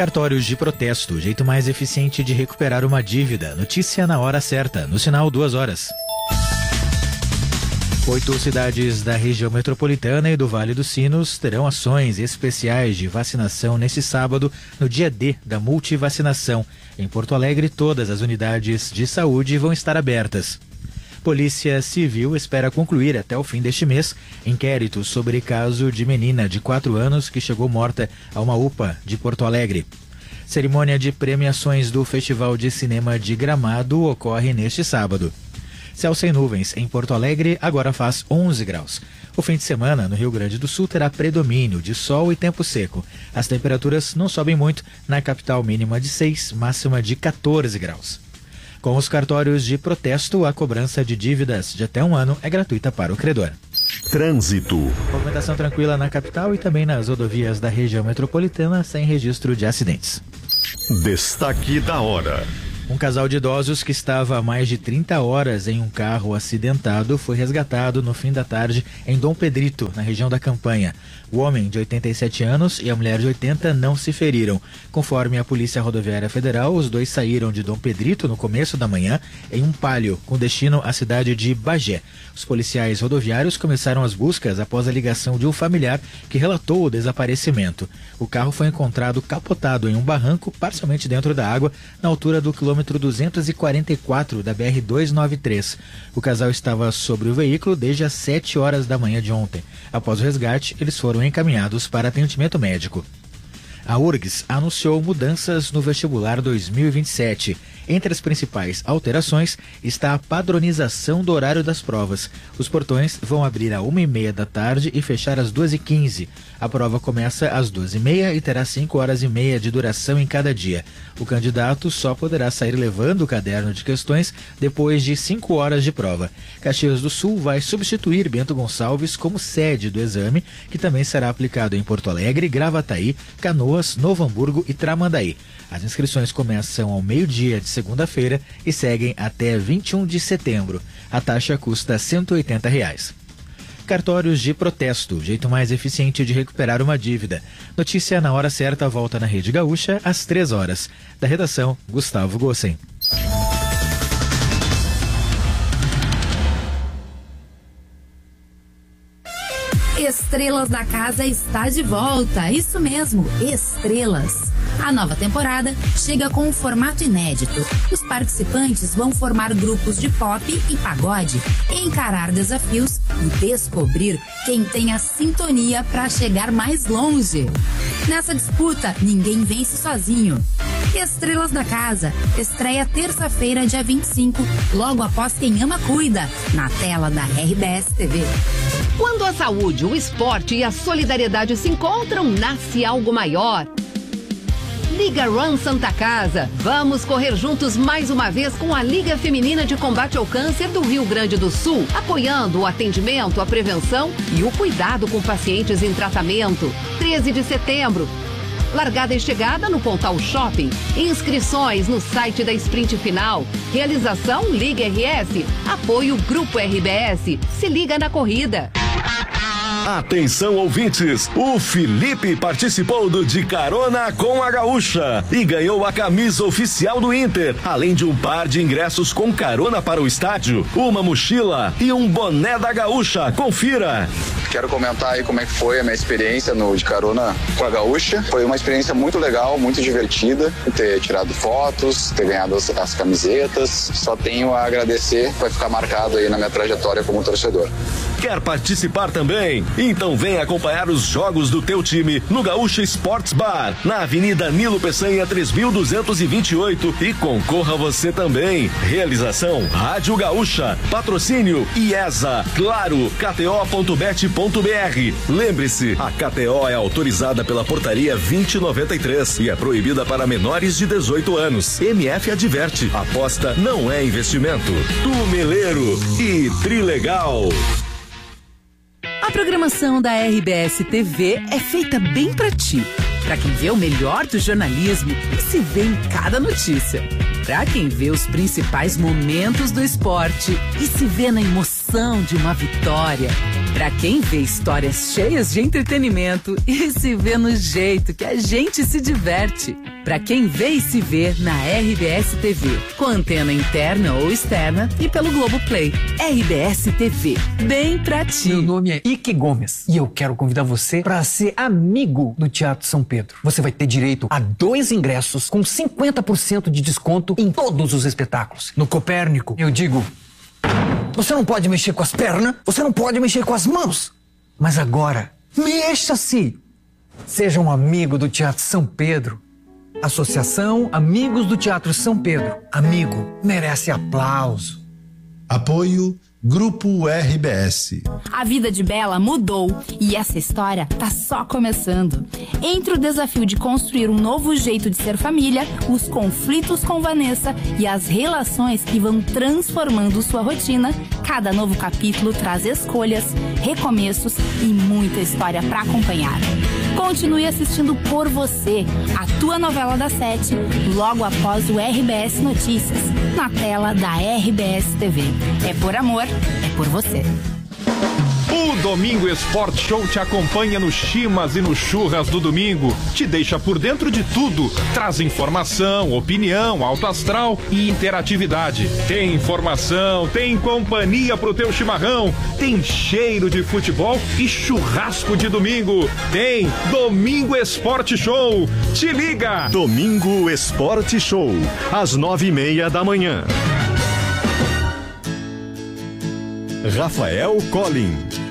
Cartórios de protesto, o jeito mais eficiente de recuperar uma dívida. Notícia na hora certa, no sinal 2 horas. 8 cidades da região metropolitana e do Vale dos Sinos terão ações especiais de vacinação nesse sábado, no dia D da multivacinação. Em Porto Alegre, todas as unidades de saúde vão estar abertas. Polícia Civil espera concluir até o fim deste mês inquérito sobre caso de menina de 4 anos que chegou morta a uma UPA de Porto Alegre. Cerimônia de premiações do Festival de Cinema de Gramado ocorre neste sábado. Céu sem nuvens em Porto Alegre agora faz 11 graus. O fim de semana no Rio Grande do Sul terá predomínio de sol e tempo seco. As temperaturas não sobem muito, na capital mínima de 6, máxima de 14 graus. Com os cartórios de protesto, a cobrança de dívidas de até 1 ano é gratuita para o credor. Trânsito. Movimentação tranquila na capital e também nas rodovias da região metropolitana, sem registro de acidentes. Destaque da hora. Um casal de idosos que estava há mais de 30 horas em um carro acidentado foi resgatado no fim da tarde em Dom Pedrito, na região da Campanha. O homem, de 87 anos, e a mulher de 80 não se feriram. Conforme a Polícia Rodoviária Federal, os dois saíram de Dom Pedrito no começo da manhã em um Palio, com destino à cidade de Bagé. Os policiais rodoviários começaram as buscas após a ligação de um familiar que relatou o desaparecimento. O carro foi encontrado capotado em um barranco parcialmente dentro da água, na altura do quilômetro 244 da BR-293. O casal estava sobre o veículo desde as 7 horas da manhã de ontem. Após o resgate, eles foram encaminhados para atendimento médico. A URGS anunciou mudanças no vestibular 2027. Entre as principais alterações está a padronização do horário das provas. Os portões vão abrir às 1h30 da tarde e fechar às 2h15. A prova começa às 2h30 e terá 5 horas e meia de duração em cada dia. O candidato só poderá sair levando o caderno de questões depois de 5 horas de prova. Caxias do Sul vai substituir Bento Gonçalves como sede do exame, que também será aplicado em Porto Alegre, Gravataí, Canoas, Novo Hamburgo e Tramandaí. As inscrições começam ao meio-dia de segunda-feira e seguem até 21 de setembro. A taxa custa R$ 180. Cartórios de protesto, o jeito mais eficiente de recuperar uma dívida. Notícia na hora certa volta na Rede Gaúcha às 3 horas. Da redação, Gustavo Gossen. Estrelas da Casa está de volta, isso mesmo, Estrelas. A nova temporada chega com um formato inédito. Os participantes vão formar grupos de pop e pagode, encarar desafios e descobrir quem tem a sintonia para chegar mais longe. Nessa disputa, ninguém vence sozinho. Estrelas da Casa estreia terça-feira, dia 25, logo após Quem Ama Cuida, na tela da RBS TV. Quando a saúde, o esporte e a solidariedade se encontram, nasce algo maior. Liga Run Santa Casa. Vamos correr juntos mais uma vez com a Liga Feminina de Combate ao Câncer do Rio Grande do Sul, apoiando o atendimento, a prevenção e o cuidado com pacientes em tratamento. 13 de setembro. Largada e chegada no Pontal Shopping. Inscrições no site da Sprint Final. Realização Liga RS. Apoio Grupo RBS. Se liga na corrida. Atenção, ouvintes, o Felipe participou do De Carona com a Gaúcha e ganhou a camisa oficial do Inter, além de um par de ingressos com carona para o estádio, uma mochila e um boné da Gaúcha. Confira. Quero comentar aí como é que foi a minha experiência no De Carona com a Gaúcha. Foi uma experiência muito legal, muito divertida, ter tirado fotos, ter ganhado as camisetas. Só tenho a agradecer, vai ficar marcado aí na minha trajetória como torcedor. Quer participar também? Então vem acompanhar os jogos do teu time no Gaúcha Sports Bar, na Avenida Nilo Peçanha 3228, e concorra você também. Realização Rádio Gaúcha, patrocínio IESA, Claro, KTO.bet.br. Lembre-se, a KTO é autorizada pela portaria 2093 e é proibida para menores de 18 anos. MF adverte, aposta não é investimento. Tumeleiro e Trilegal. A programação da RBS TV é feita bem pra ti, pra quem vê o melhor do jornalismo e se vê em cada notícia, pra quem vê os principais momentos do esporte e se vê na emoção de uma vitória, Pra quem vê histórias cheias de entretenimento e se vê no jeito que a gente se diverte. Pra quem vê e se vê na RBS TV, com antena interna ou externa e pelo Globoplay. RBS TV, bem pra ti. Meu nome é Ike Gomes e eu quero convidar você para ser amigo do Teatro São Pedro. Você vai ter direito a 2 ingressos com 50% de desconto em todos os espetáculos. No Copérnico, eu digo... Você não pode mexer com as pernas, você não pode mexer com as mãos. Mas agora, mexa-se! Seja um amigo do Teatro São Pedro. Associação Amigos do Teatro São Pedro. Amigo merece aplauso. Apoio Grupo RBS. A vida de Bela mudou e essa história tá só começando. Entre o desafio de construir um novo jeito de ser família, os conflitos com Vanessa e as relações que vão transformando sua rotina, cada novo capítulo traz escolhas, recomeços e muita história pra acompanhar. Continue assistindo Por Você, a tua novela das 7, logo após o RBS Notícias, na tela da RBS TV. É por amor, é por você. O Domingo Esporte Show te acompanha nos chimas e nos churras do domingo. Te deixa por dentro de tudo. Traz informação, opinião, alto astral e interatividade. Tem informação, tem companhia pro teu chimarrão, tem cheiro de futebol e churrasco de domingo. Tem Domingo Esporte Show. Te liga! Domingo Esporte Show, às 9:30 da manhã. Rafael Collin.